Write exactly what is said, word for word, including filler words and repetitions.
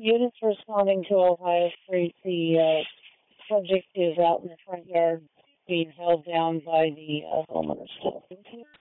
units responding to Ohio Street. The uh, subject is out in the front yard being held down by the uh, homeowners.